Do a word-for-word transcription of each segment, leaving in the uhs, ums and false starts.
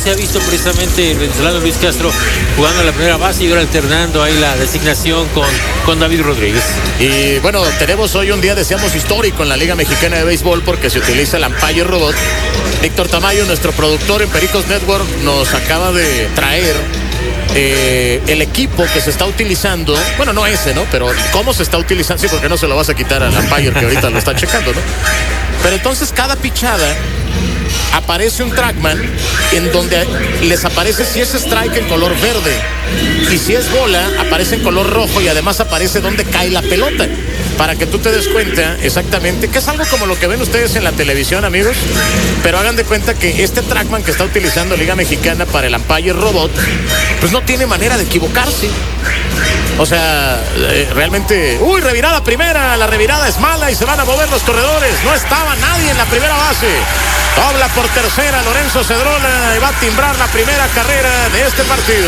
se ha visto precisamente el venezolano Luis Castro jugando a la primera base y ahora alternando ahí la designación con, con David Rodríguez. Y bueno, tenemos hoy un día, decíamos, histórico en la Liga Mexicana de Béisbol porque se utiliza el umpire robot. Víctor Tamayo, nuestro productor en Pericos Network, nos acaba de traer eh, el equipo que se está utilizando. Bueno, no ese, ¿no? Pero cómo se está utilizando. Sí, porque no se lo vas a quitar al umpire que ahorita lo está checando, ¿no? Pero entonces cada pichada aparece un trackman en donde les aparece si es strike en color verde y si es bola aparece en color rojo, y además aparece donde cae la pelota para que tú te des cuenta exactamente, que es algo como lo que ven ustedes en la televisión, amigos, pero hagan de cuenta que este trackman que está utilizando Liga Mexicana para el umpire robot pues no tiene manera de equivocarse. O sea, eh, realmente... ¡Uy, revirada primera! La revirada es mala y se van a mover los corredores. No estaba nadie en la primera base. Dobla por tercera Lorenzo Cedrola y va a timbrar la primera carrera de este partido.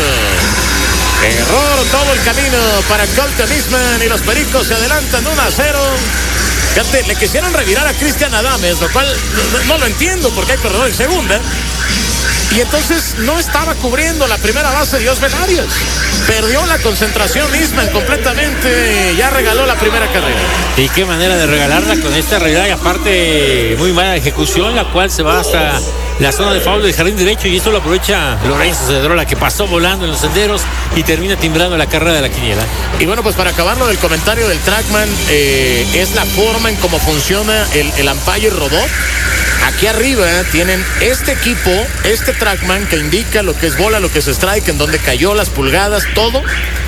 Error todo el camino para Colton Eastman y los Pericos se adelantan uno a cero. Fíjate, le quisieron revirar a Cristian Adames, lo cual no, no lo entiendo porque hay corredor en segunda. Y entonces no estaba cubriendo la primera base de Osben Arias. Perdió la concentración Eastman completamente. Ya regaló la primera carrera. Y qué manera de regalarla con esta realidad. Y aparte, muy mala ejecución, la cual se va hasta la zona de foul del jardín derecho. Y esto lo aprovecha Lorenzo Cedrola, que pasó volando en los senderos y termina timbrando la carrera de la quiniela. Y bueno, pues para acabarlo del comentario del trackman, eh, es la forma en cómo funciona el, el umpire robot. Aquí arriba tienen este equipo, este trackman que indica lo que es bola, lo que es strike, en dónde cayó, las pulgadas, todo.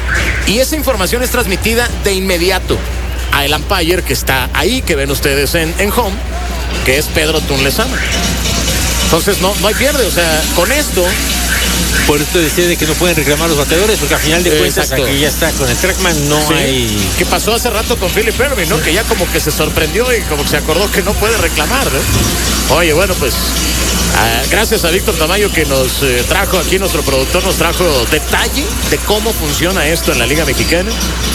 Y esa información es transmitida de inmediato a el umpire que está ahí, que ven ustedes en, en home, que es Pedro Tunlezama. Entonces no, no hay pierde, o sea, con esto... Por esto decía de que no pueden reclamar los bateadores, porque al final de cuentas Exacto. Aquí ya está, con el trackman no sí. hay... ¿Qué pasó hace rato con Philip Ervin, no? Sí. Que ya como que se sorprendió y como que se acordó que no puede reclamar, ¿no? Oye, bueno, pues uh, gracias a Víctor Tamayo que nos eh, trajo aquí, nuestro productor nos trajo detalle de cómo funciona esto en la Liga Mexicana.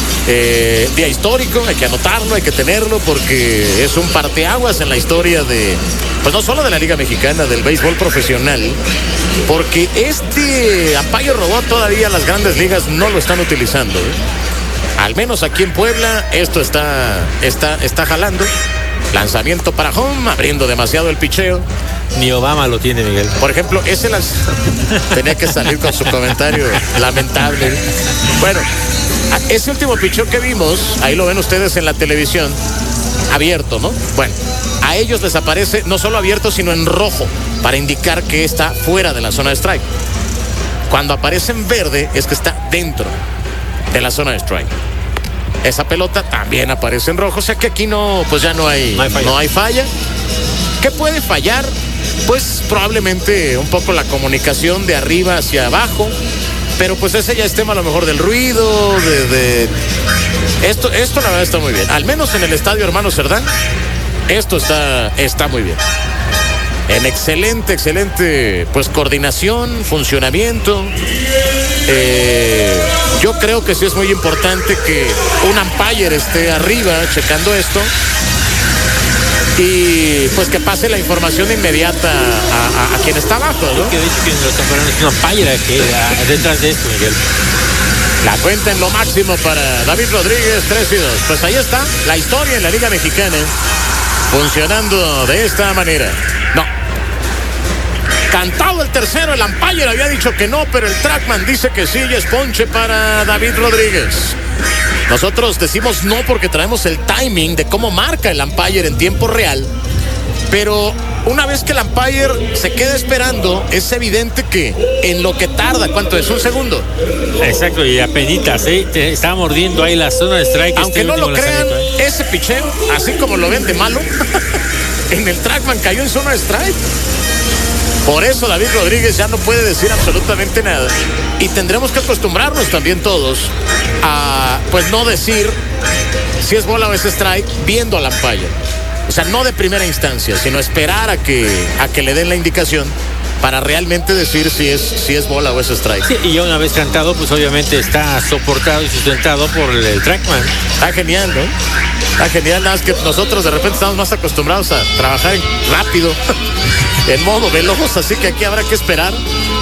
Eh, día histórico, hay que anotarlo, hay que tenerlo porque es un parteaguas en la historia de, pues no solo de la Liga Mexicana, del béisbol profesional, porque este umpire robot todavía las grandes ligas no lo están utilizando, ¿eh? Al menos aquí en Puebla esto está, está, está jalando. Lanzamiento para home, abriendo demasiado el picheo. Ni Obama lo tiene, Miguel. Por ejemplo, ese lanz... tenía que salir con su comentario lamentable. Bueno, ese último picheo que vimos, ahí lo ven ustedes en la televisión, abierto, ¿no? Bueno, a ellos les aparece no solo abierto, sino en rojo, para indicar que está fuera de la zona de strike. Cuando aparece en verde, es que está dentro de la zona de strike. Esa pelota también aparece en rojo, o sea que aquí no, pues ya no hay, no hay falla. No hay falla. ¿Qué puede fallar? Pues probablemente un poco la comunicación de arriba hacia abajo, pero pues ese ya es tema a lo mejor del ruido, de, de... Esto, esto la verdad está muy bien. Al menos en el estadio Hermano Cerdán, esto está, está muy bien. En excelente, excelente, pues coordinación, funcionamiento. Eh, yo creo que sí es muy importante que un umpire esté arriba checando esto y pues que pase la información inmediata a, a, a quien está abajo, ¿no? Que dice que los campeones es un umpire que detrás de esto, Miguel. La cuenta en lo máximo para David Rodríguez, tres y dos. Pues ahí está la historia en la Liga Mexicana, funcionando de esta manera. No. Cantado el tercero, el umpire había dicho que no, pero el trackman dice que sí y es ponche para David Rodríguez. Nosotros decimos no porque traemos el timing de cómo marca el umpire en tiempo real, pero una vez que el umpire se queda esperando, es evidente que en lo que tarda, ¿cuánto es? ¿Un segundo? Exacto, y apenitas, ¿eh? Te está mordiendo ahí la zona de strike. Aunque este no lo crean, ¿eh? Ese picheo, así como lo ven de malo, en el trackman cayó en zona de strike. Por eso David Rodríguez ya no puede decir absolutamente nada. Y tendremos que acostumbrarnos también todos a, pues, no decir si es bola o es strike viendo al umpire. O sea, no de primera instancia, sino esperar a que, a que le den la indicación para realmente decir si es, si es bola o es strike. Sí, y ya una vez cantado, pues obviamente está soportado y sustentado por el, el trackman. Está genial, ¿no? Está genial, nada más que nosotros de repente estamos más acostumbrados a trabajar rápido, en modo veloz, así que aquí habrá que esperar